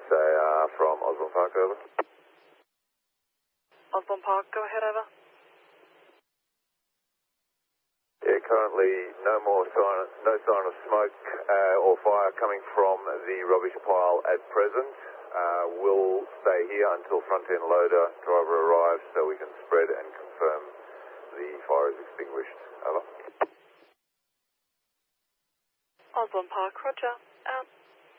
from Osborne Park, over. Osborne Park, go ahead, over. Yeah, currently no sign of smoke or fire coming from the rubbish pile at present. We'll stay here until front end loader driver arrives so we can spread and confirm the fire is extinguished. Over. Osborne Park, roger.